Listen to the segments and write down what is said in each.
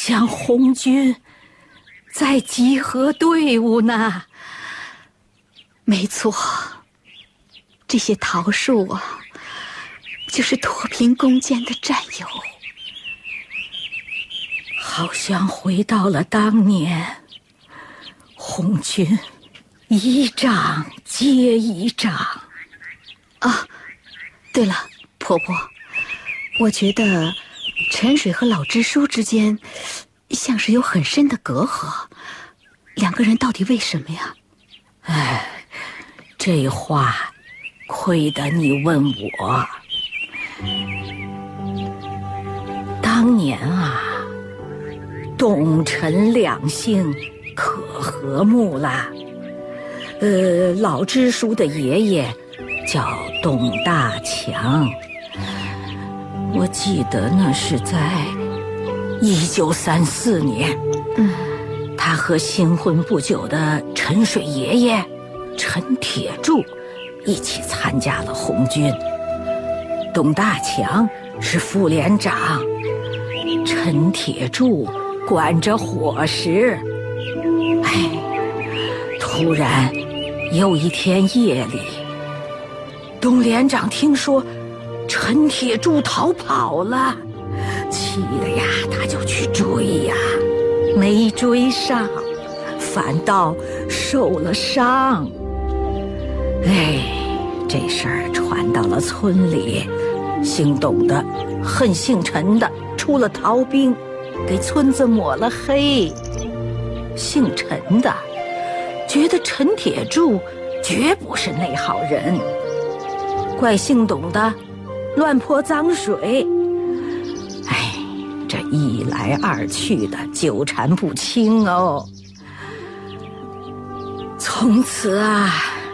像红军在集合队伍呢。 没错，这些桃树啊，就是脱贫攻坚的战友。 好像回到了当年，红军一仗接一仗。 啊，对了，婆婆，我觉得陈水和老支书之间像是有很深的隔阂，两个人到底为什么呀？ 哎，这话亏得你问我。当年啊，董陈两姓可和睦了。老支书的爷爷叫董大强，我记得那是在1934年。他和新婚不久的陈水爷爷陈铁柱一起参加了红军。董大强是副连长，陈铁柱管着伙食。突然有一天夜里，董连长听说陈铁柱逃跑了，气得呀他就去追呀，没追上，反倒受了伤。这事儿传到了村里，姓董的恨姓陈的出了逃兵，给村子抹了黑。姓陈的觉得陈铁柱绝不是那好人，怪姓董的乱泼脏水。这一来二去的纠缠不清哦。从此啊，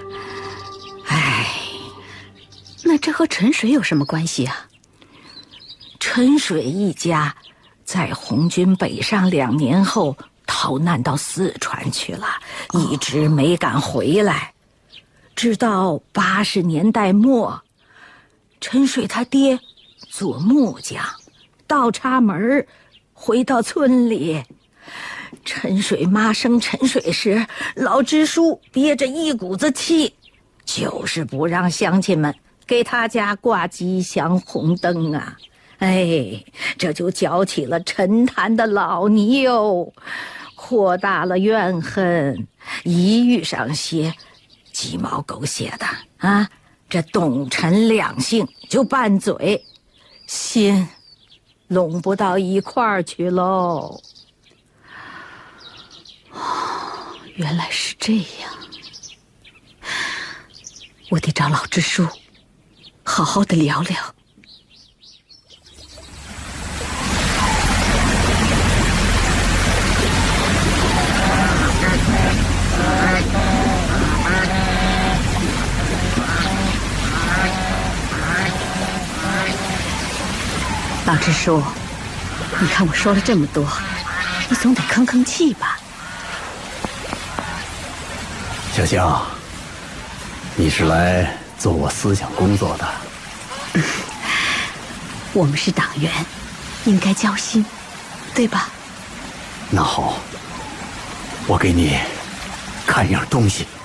那这和陈水有什么关系啊？ 陈水一家在红军北上2年后逃难到四川去了，一直没敢回来。直到80年代末，陈水他爹做木匠，倒插门回到村里。陈水妈生陈水时，老支书憋着一股子气，就是不让乡亲们给他家挂吉祥红灯啊。这就搅起了陈坛的老泥哟，扩大了怨恨。一遇上些鸡毛狗血的啊，这董陈两姓就拌嘴，心拢不到一块儿去喽。 原来是这样，我得找老支书好好的聊聊。老支书，你看我说了这么多，你总得吭吭气吧？ 小香，你是来做我思想工作的。 我们是党员，应该交心，对吧？ 那好，我给你看样东西。